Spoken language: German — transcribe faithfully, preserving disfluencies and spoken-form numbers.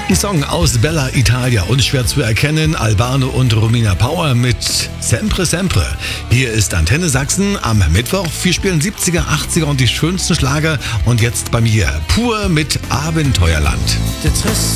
Ein Song aus Bella Italia, unschwer zu erkennen, Albano und Romina Power mit Sempre Sempre. Hier ist Antenne Sachsen am Mittwoch. Wir spielen siebziger, achtziger und die schönsten Schlager. Und jetzt bei mir, pur mit Abenteuerland. Der Trist